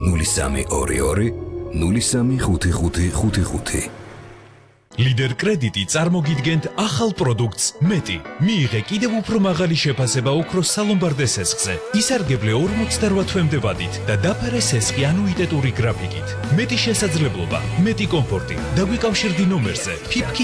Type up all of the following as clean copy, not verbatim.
0322 035555. ლიდერ კრედიტი წარმოგიდგენთ ახალ პროდუქტს მეტი. მიიღე კიდევ უფრო მაღალი შეფასება ოქროს სალომბარდე სესხზე. ისარგებლე 48 თვემდე ვადით და დაფარე სესხი ანუიტეტური გრაფიკით. მეტი შესაძლებლობა, მეტი კომფორტი. დაგვიკავშირდი ნომერზე ფიფქი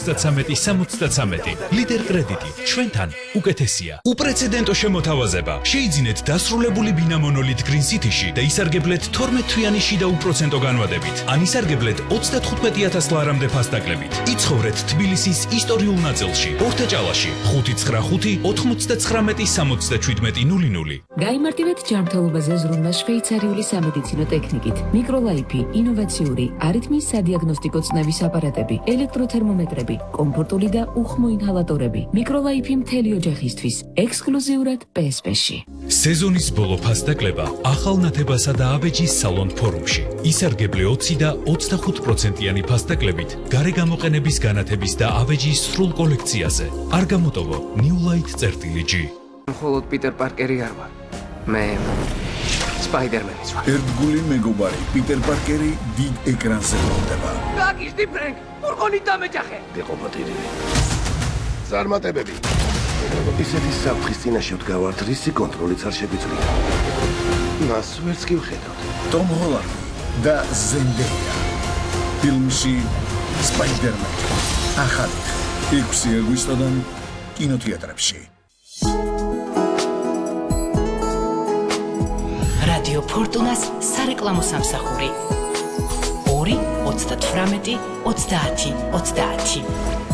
73 ლიდერ კრედიტი ჩვენთან უკეთესია. უპრეცედენტო შემოთავაზება. შეიძინეთ დასრულებული ბინა მონოლით Green City-ში და ისარგებლეთ 12 თვიანი შიდა უპროცენტო განვადებით. ან ისარგებლეთ 35,000 ლარამდე ფასდაკლებით. იცხოვრეთ თბილისის ისტორიულ ნაწილში, ორთაჭალაში, 595 99 77 00. გაიმარტივეთ ჯანმრთელობაზე ზრუნვა შვეიცარიული სამედიცინო ტექნიკით. მიკროლაიფი, ინოვაციური, არითმის სადიაგნოსტიკო წნევის აპარატები, ელექტროთერმომეტრები, კომფორტული და უხმო ინჰალატორები. მიკროლაიფი მთელი ოჯახისთვის, ექსკლუზიურად PSP-ში. სეზონის ბოლო ფასდაკლება ახალ ნათებასა და აბეჯის სალონ ფორუმში. ისარგებლე 20 და 25%-იანი ფასდაკლებით გამოყენების განათების და ავეჯის სრულ კოლექციაზე. არ გამოტოვო New Light-G. მხოლოდ პიტერ პარკერი არ ვარ. მე სპაიდერმენის ვარ. ერთგული მეგობარი პიტერ პარკერი დიდ ეკრანზე ბრუნდება. გაგიჟდი ფრენკ, ფურგონით დამეჯახე. იყო პატირილი. წარმატებები. ისეთი საფრთხის წინაშე ვდგავართ, რისი კონტროლიც არ შეგვიძლია. მას ვერც კი ვხედავთ. ტომ ჰოლანდი და ზენდეია. ფილმში Spider-Man. ახალი 6 აგვისტოდან კინოთეატრებში. რადიო ფორტუნას სარეკლამო სამსახური 2 38 30 30.